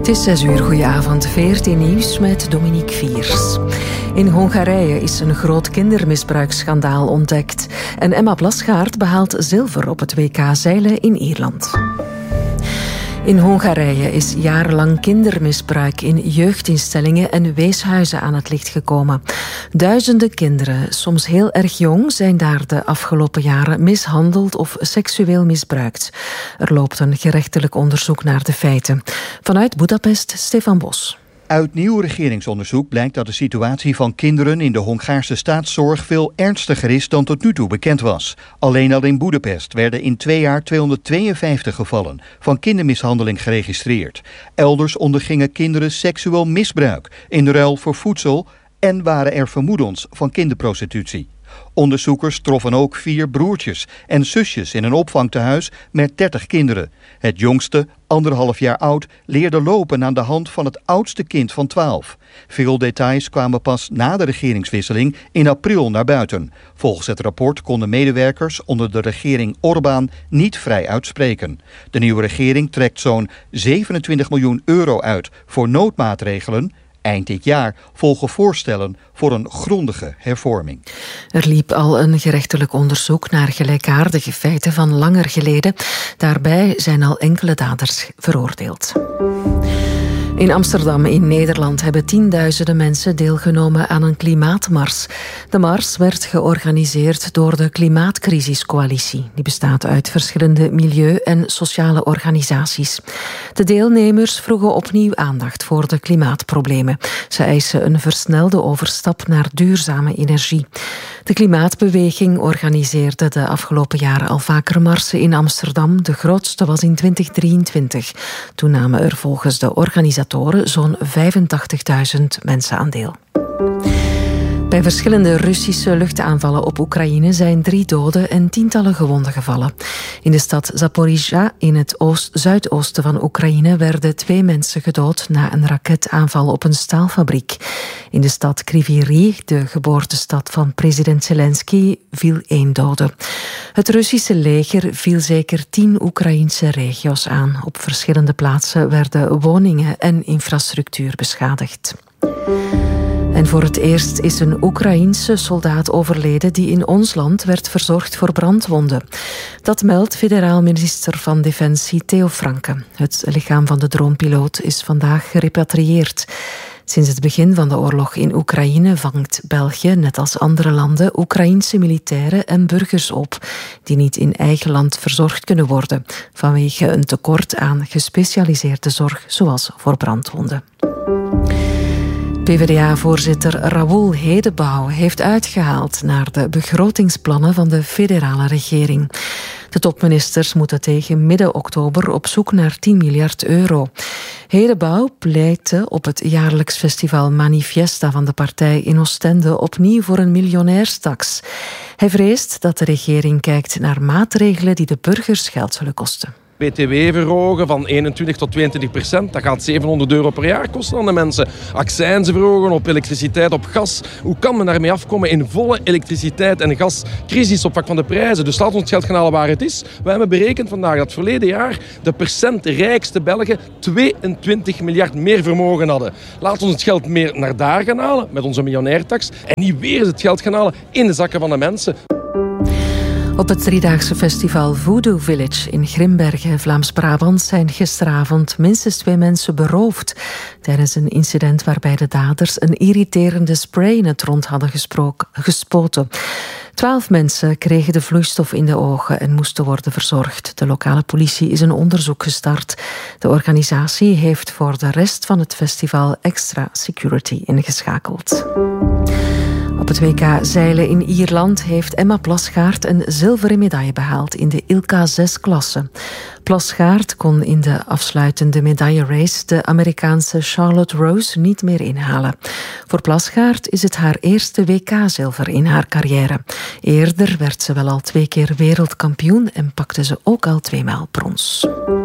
is 6 uur, goedenavond. VRT Nieuws met Dominique Viers. In Hongarije is een groot kindermisbruiksschandaal ontdekt. En Emma Plasgaard behaalt zilver op het WK zeilen in Ierland. In Hongarije is jarenlang kindermisbruik in jeugdinstellingen en weeshuizen aan het licht gekomen. Duizenden kinderen, soms heel erg jong, zijn daar de afgelopen jaren mishandeld of seksueel misbruikt. Er loopt een gerechtelijk onderzoek naar de feiten. Vanuit Budapest, Stefan Bos. Uit nieuw regeringsonderzoek blijkt dat de situatie van kinderen in de Hongaarse staatszorg veel ernstiger is dan tot nu toe bekend was. Alleen al in Budapest werden in 2 jaar 252 gevallen van kindermishandeling geregistreerd. Elders ondergingen kinderen seksueel misbruik in ruil voor voedsel en waren er vermoedens van kinderprostitutie. Onderzoekers troffen ook 4 broertjes en zusjes in een opvangtehuis met 30 kinderen. Het jongste, 1,5 jaar oud, leerde lopen aan de hand van het oudste kind van 12. Veel details kwamen pas na de regeringswisseling in april naar buiten. Volgens het rapport konden medewerkers onder de regering Orbán niet vrij uitspreken. De nieuwe regering trekt zo'n 27 miljoen euro uit voor noodmaatregelen. Eind dit jaar volgen voorstellen voor een grondige hervorming. Er liep al een gerechtelijk onderzoek naar gelijkaardige feiten van langer geleden. Daarbij zijn al enkele daders veroordeeld. In Amsterdam in Nederland hebben tienduizenden mensen deelgenomen aan een klimaatmars. De mars werd georganiseerd door de Klimaatcrisiscoalitie. Die bestaat uit verschillende milieu- en sociale organisaties. De deelnemers vroegen opnieuw aandacht voor de klimaatproblemen. Ze eisen een versnelde overstap naar duurzame energie. De klimaatbeweging organiseerde de afgelopen jaren al vaker marsen in Amsterdam. De grootste was in 2023. Toen namen er volgens de organisatoren zo'n 85.000 mensen aan deel. Bij verschillende Russische luchtaanvallen op Oekraïne zijn 3 doden en tientallen gewonden gevallen. In de stad Zaporizhzhia, in het zuidoosten van Oekraïne, werden 2 mensen gedood na een raketaanval op een staalfabriek. In de stad Kryvyi Rih, de geboortestad van president Zelensky, viel 1 dode. Het Russische leger viel zeker 10 Oekraïnse regio's aan. Op verschillende plaatsen werden woningen en infrastructuur beschadigd. En voor het eerst is een Oekraïense soldaat overleden die in ons land werd verzorgd voor brandwonden. Dat meldt federaal minister van Defensie Theo Franke. Het lichaam van de droompiloot is vandaag gerepatrieerd. Sinds het begin van de oorlog in Oekraïne vangt België, net als andere landen, Oekraïense militairen en burgers op die niet in eigen land verzorgd kunnen worden vanwege een tekort aan gespecialiseerde zorg, zoals voor brandwonden. PvdA-voorzitter Raoul Hedebouw heeft uitgehaald naar de begrotingsplannen van de federale regering. De topministers moeten tegen midden oktober op zoek naar 10 miljard euro. Hedebouw pleitte op het jaarlijks festival Manifesta van de partij in Oostende opnieuw voor een miljonairstaks. Hij vreest dat de regering kijkt naar maatregelen die de burgers geld zullen kosten. BTW verhogen van 21 tot 22%. Dat gaat €700 per jaar kosten aan de mensen. Accijnzen verhogen op elektriciteit, op gas. Hoe kan men daarmee afkomen in volle elektriciteit- en gascrisis op vlak van de prijzen? Dus laat ons het geld gaan halen waar het is. Wij hebben berekend vandaag dat verleden jaar de rijkste Belgen 22 miljard meer vermogen hadden. Laat ons het geld meer naar daar gaan halen met onze miljonairtax en niet weer het geld gaan halen in de zakken van de mensen. Op het 3-daagse festival Voodoo Village in Grimbergen, Vlaams-Brabant, zijn gisteravond minstens 2 mensen beroofd tijdens een incident waarbij de daders een irriterende spray in het rond hadden gespoten. 12 mensen kregen de vloeistof in de ogen en moesten worden verzorgd. De lokale politie is een onderzoek gestart. De organisatie heeft voor de rest van het festival extra security ingeschakeld. Op het WK zeilen in Ierland heeft Emma Plasgaard een zilveren medaille behaald in de ILCA 6-klasse. Plasgaard kon in de afsluitende medaillerace de Amerikaanse Charlotte Rose niet meer inhalen. Voor Plasgaard is het haar eerste WK-zilver in haar carrière. Eerder werd ze wel al 2 keer wereldkampioen en pakte ze ook al 2 maal brons.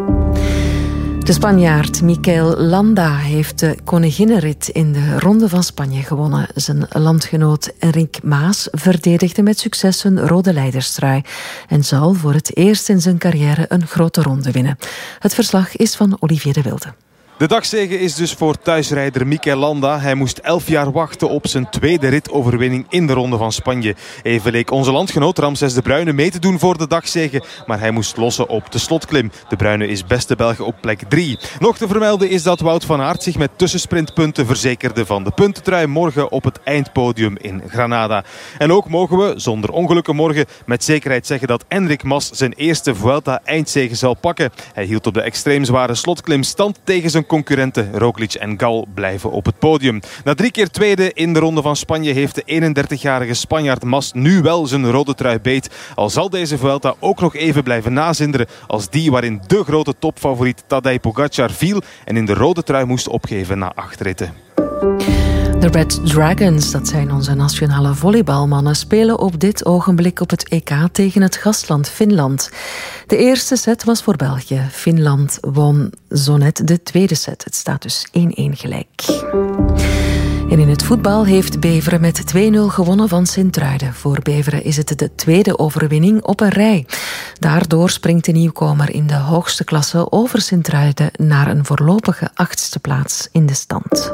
De Spanjaard Mikel Landa heeft de koninginnenrit in de Ronde van Spanje gewonnen. Zijn landgenoot Enric Maas verdedigde met succes een rode leiderstrui en zal voor het eerst in zijn carrière een grote ronde winnen. Het verslag is van Olivier de Wilde. De dagzege is dus voor thuisrijder Mikel Landa. Hij moest 11 jaar wachten op zijn tweede ritoverwinning in de Ronde van Spanje. Even leek onze landgenoot Ramses de Bruyne mee te doen voor de dagzege, maar hij moest lossen op de slotklim. De Bruyne is beste Belg op plek 3. Nog te vermelden is dat Wout van Aert zich met tussensprintpunten verzekerde van de puntentrui morgen op het eindpodium in Granada. En ook mogen we, zonder ongelukken morgen, met zekerheid zeggen dat Enric Mas zijn eerste Vuelta-eindzege zal pakken. Hij hield op de extreem zware slotklim stand tegen zijn concurrenten. Roglic en Gal blijven op het podium. Na 3 keer tweede in de Ronde van Spanje heeft de 31-jarige Spanjaard Mas nu wel zijn rode trui beet. Al zal deze Vuelta ook nog even blijven nazinderen als die waarin de grote topfavoriet Tadej Pogačar viel en in de rode trui moest opgeven na 8 ritten. De Red Dragons, dat zijn onze nationale volleybalmannen, spelen op dit ogenblik op het EK tegen het gastland Finland. De eerste set was voor België. Finland won zo net de tweede set. Het staat dus 1-1 gelijk. En in het voetbal heeft Beveren met 2-0 gewonnen van Sint-Truiden. Voor Beveren is het de tweede overwinning op een rij. Daardoor springt de nieuwkomer in de hoogste klasse over Sint-Truiden naar een voorlopige 8e plaats in de stand.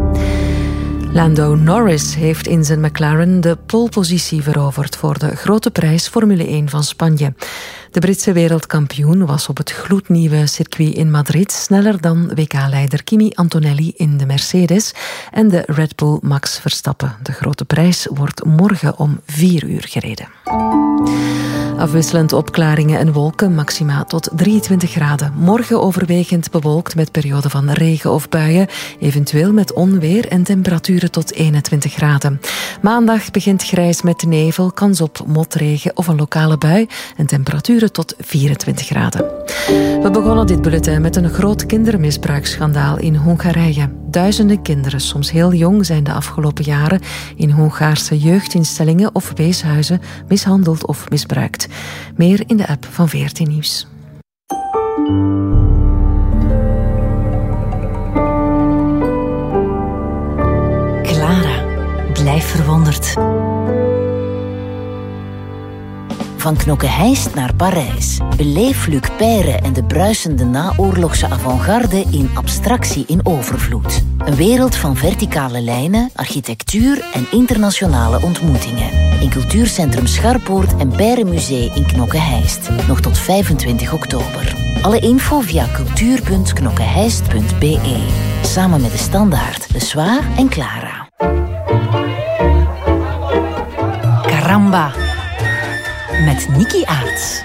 Lando Norris heeft in zijn McLaren de polepositie veroverd voor de grote prijs Formule 1 van Spanje. De Britse wereldkampioen was op het gloednieuwe circuit in Madrid sneller dan WK-leider Kimi Antonelli in de Mercedes en de Red Bull Max Verstappen. De grote prijs wordt morgen om 4 uur gereden. Afwisselend opklaringen en wolken, maxima tot 23 graden. Morgen overwegend bewolkt met perioden van regen of buien, eventueel met onweer en temperaturen tot 21 graden. Maandag begint grijs met nevel, kans op motregen of een lokale bui en temperaturen tot 24 graden. We begonnen dit bulletin met een groot kindermisbruiksschandaal in Hongarije. Duizenden kinderen, soms heel jong, zijn de afgelopen jaren in Hongaarse jeugdinstellingen of weeshuizen mishandeld of misbruikt. Meer in de app van VRT Nieuws. Clara, blijf verwonderd. Van Knokke-Heist naar Parijs. Beleef Luc Peyre en de bruisende naoorlogse avant-garde in abstractie in overvloed. Een wereld van verticale lijnen, architectuur en internationale ontmoetingen. In Cultuurcentrum Scharpoort en Peyre Museum in Knokke-Heist. Nog tot 25 oktober. Alle info via cultuur.knokkeheist.be. Samen met de Standaard, De Soir en Clara. Caramba. Met Nicky Aarts.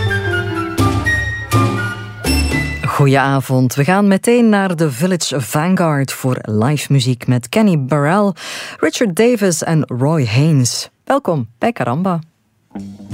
Goedenavond. We gaan meteen naar de Village Vanguard voor live muziek met Kenny Burrell, Richard Davis en Roy Haynes. Welkom bij Caramba.